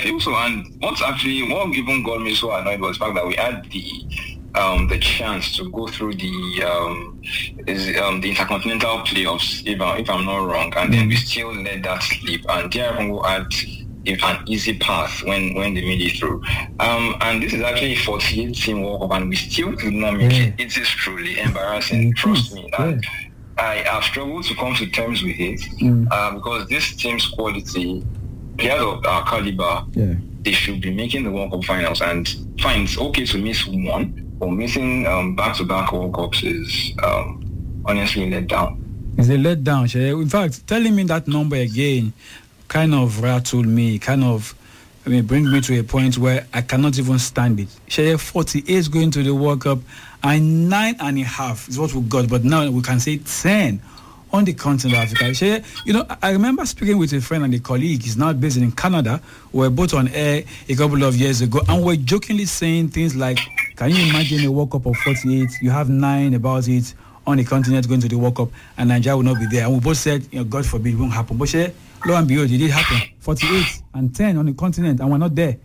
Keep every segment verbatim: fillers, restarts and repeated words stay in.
feel so. And what's actually what even got me so annoyed was the fact that we had the um the chance to go through the um is um the intercontinental playoffs, if I, if I'm not wrong, and then we still let that slip. And D R Congo had an easy path when when they made it through. Um, and this is actually forty-eight team World Cup, and we still did not make yeah. it. It is truly embarrassing. It Trust is. me. Yeah. And I have struggled to come to terms with it mm. uh, because this team's quality, players of our caliber, yeah. they should be making the World Cup finals. And fine, it's okay to miss one, but missing um, back-to-back World Cups is um, honestly let down. It's a letdown, Shay. In fact, telling me that number again kind of rattled me, kind of, I mean, bring me to a point where I cannot even stand it. Shay, forty-eight going to the World Cup, and nine and a half is what we got, but now we can say ten on the continent of Africa. Shay, you know, I remember speaking with a friend and a colleague. He's now based in Canada. We were both on air a couple of years ago, and we're jokingly saying things like, can you imagine a World Cup of forty-eight? You have nine about it on the continent going to the World Cup, and Nigeria will not be there. And we both said, you know, God forbid, it won't happen. But Shay, lo and behold, it did happen. forty-eight and ten on the continent, and we're not there.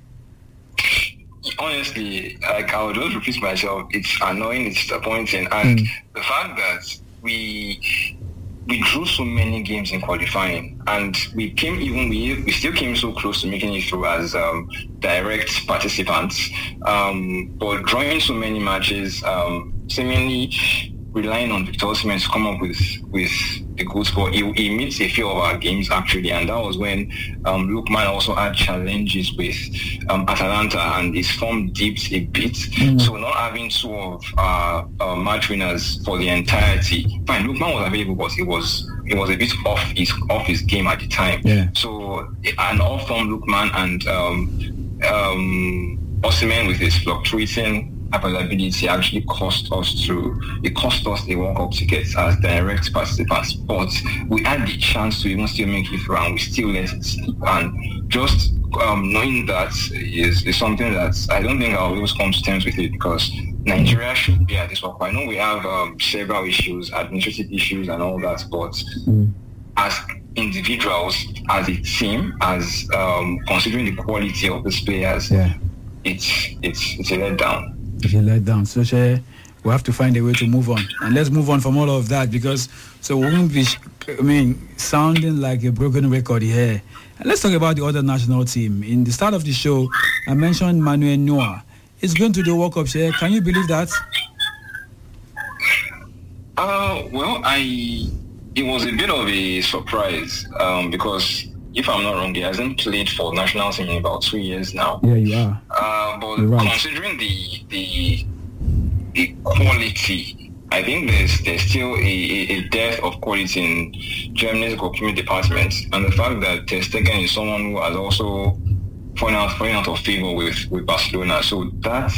Honestly, like I would just repeat myself, it's annoying, it's disappointing, and mm. the fact that we we drew so many games in qualifying, and we came even we we still came so close to making it through as um, direct participants, um, but drawing so many matches, um, seemingly relying on Victor Osimhen to come up with with the good score. He, he missed a few of our games actually, and that was when um, Lookman also had challenges with um, Atalanta, and his form dipped a bit. Mm. So not having two of our uh, match winners for the entirety. Fine, Lookman was available, but he was it was a bit off his off his game at the time. Yeah. So an off form Lookman and um, um, Osimhen with his fluctuating availability actually cost us to it cost us the World Cup tickets as direct participants, but we had the chance to even still make it through, and we still let it slip. And just um, knowing that is, is something that I don't think I'll always come to terms with it, because Nigeria should be at this World Cup. I know we have um, several issues, administrative issues and all that, but mm. as individuals, as a team, as um, considering the quality of these players, yeah. it's it's it's a letdown. It's a letdown. So Shay, we have to find a way to move on, and let's move on from all of that, because so we won't be, I mean, sounding like a broken record here. And let's talk about the other national team. In the start of the show, I mentioned Manuel Neuer. He's going to the World Cup. Shay, can you believe that? Uh, well, I it was a bit of a surprise um, because, if I'm not wrong, he hasn't played for national team in about two years now. Yeah, you are. Uh, but right. Considering the the the quality, I think there's there's still a, a depth of quality in Germany's goalkeeping department, and the fact that Ter Stegen is someone who has also fallen out fallen out of favor with, with Barcelona. So that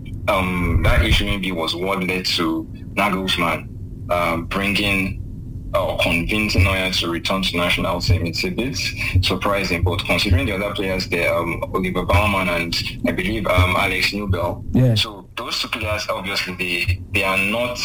um that issue maybe was what led to Nagelsmann uh, bringing. Or convincing Neuer to return to national team. It's a bit surprising, but considering the other players there, um, Oliver Baumann and I believe um, Alex Newbell. Yeah. So those two players, obviously, they they are not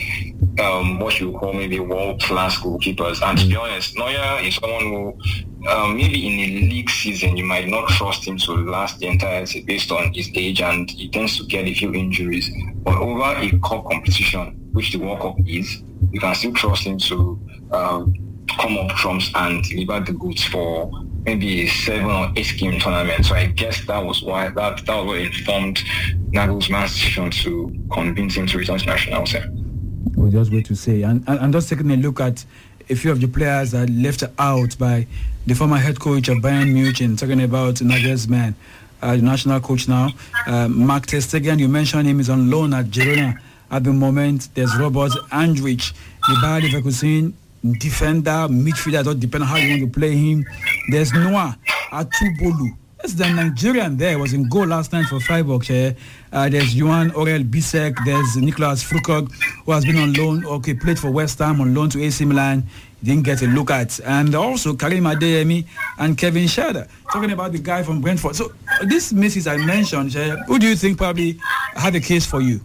um, what you call maybe world-class goalkeepers. And to be honest, Neuer is someone who um, maybe in a league season you might not trust him to last the entirety based on his age, and he tends to get a few injuries. But over a cup competition, which the World Cup is, you can still trust him to um, come up trumps and deliver the goods for maybe a seven or eight game tournament. So I guess that was why that that was what informed Nagelsmann's decision to convince him to return to national team. We'll just wait to see. And, and, and just taking a look at a few of the players that left out by the former head coach of Bayern Munich, talking about Nagelsmann, uh, the national coach now. Uh, Mark Ter Stegen, you mentioned him, is on loan at Girona. At the moment, there's Robert Andrich, the Bayer Leverkusen defender, midfielder, don't depend on how you want to play him. There's Noah Atubolu. That's the Nigerian there, was in goal last night for Freiburg. Uh, there's Johan Orel Bisek. There's Nicolas Foucault, who has been on loan, okay, played for West Ham, on loan to A C Milan. Didn't get a look at. And also Karim Adeyemi and Kevin Schade, talking about the guy from Brentford. So these misses I mentioned, who do you think probably had a case for you?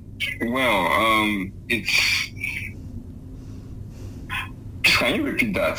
Well, um, it's... Can you repeat that?